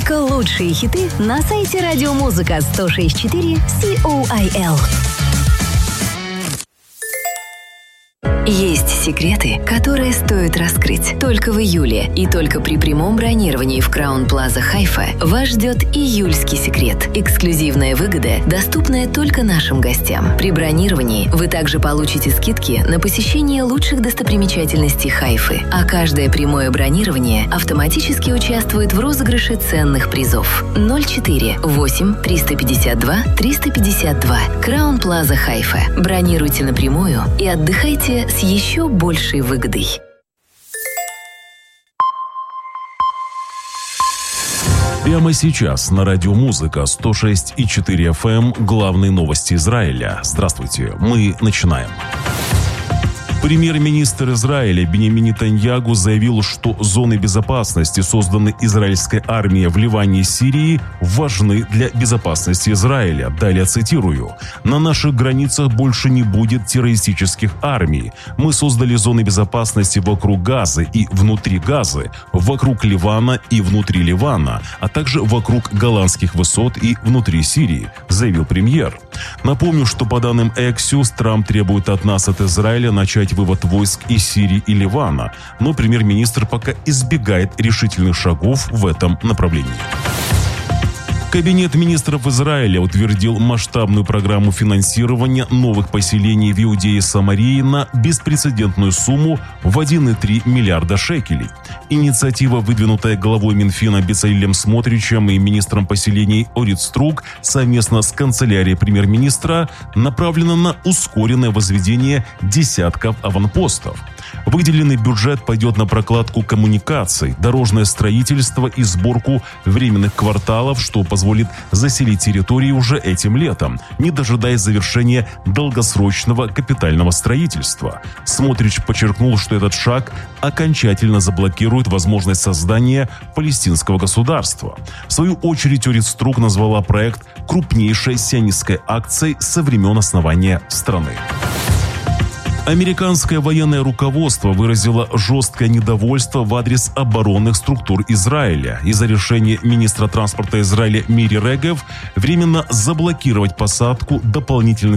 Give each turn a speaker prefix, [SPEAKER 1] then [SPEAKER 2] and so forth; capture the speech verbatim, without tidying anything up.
[SPEAKER 1] Только лучшие хиты на сайте радиомузыка сто шесть четыре Ком. Есть секреты, которые стоит раскрыть. Только в июле и только при прямом бронировании в Краун Плаза Хайфа вас ждет июльский секрет. Эксклюзивная выгода, доступная только нашим гостям. При бронировании вы также получите скидки на посещение лучших достопримечательностей Хайфы, а каждое прямое бронирование автоматически участвует в розыгрыше ценных призов. ноль четыре восемь триста пятьдесят два триста пятьдесят два. Краун Плаза Хайфа. Бронируйте напрямую и отдыхайте с еще большей выгодой.
[SPEAKER 2] Прямо сейчас на радио Музыка сто шесть и четыре эф эм главные новости Израиля. Здравствуйте, мы начинаем. Премьер-министр Израиля Биньямин Нетаньяху заявил, что зоны безопасности, созданные израильской армией в Ливане и Сирии, важны для безопасности Израиля. Далее цитирую. «На наших границах больше не будет террористических армий. Мы создали зоны безопасности вокруг Газы и внутри Газы, вокруг Ливана и внутри Ливана, а также вокруг Голландских высот и внутри Сирии», заявил премьер. Напомню, что по данным Axios, Трамп требует от нас, от Израиля, начать вывод войск из Сирии и Ливана, но премьер-министр пока избегает решительных шагов в этом направлении. Кабинет министров Израиля утвердил масштабную программу финансирования новых поселений в Иудее и Самарии на беспрецедентную сумму в один целых три миллиарда шекелей. Инициатива, выдвинутая главой Минфина Бецалелем Смотричем и министром поселений Орит Струк совместно с канцелярией премьер-министра, направлена на ускоренное возведение десятков аванпостов. Выделенный бюджет пойдет на прокладку коммуникаций, дорожное строительство и сборку временных кварталов, что позволит заселить территории уже этим летом, не дожидаясь завершения долгосрочного капитального строительства. Смотрич подчеркнул, что этот шаг окончательно заблокирует возможность создания палестинского государства. В свою очередь, Орит Струк назвала проект крупнейшей сионистской акцией со времен основания страны. Американское военное руководство выразило жесткое недовольство в адрес оборонных структур Израиля из-за решения министра транспорта Израиля Мири Регев временно заблокировать посадку дополнительных